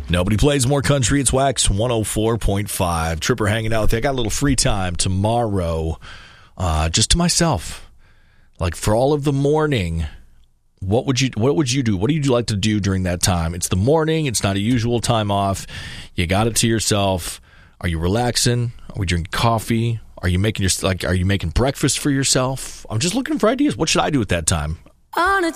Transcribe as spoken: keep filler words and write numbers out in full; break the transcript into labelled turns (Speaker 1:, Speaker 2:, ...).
Speaker 1: Nobody plays more country. It's Wax one oh four point five. Tripper hanging out with you. I got a little free time tomorrow uh, just to myself. Like for all of the morning, what would you what would you do? What do you like to do during that time? It's the morning. It's not a usual time off. You got it to yourself. Are you relaxing? Are we drinking coffee? Are you making your like? Are you making breakfast for yourself? I'm just looking for ideas. What should I do at that time?
Speaker 2: On a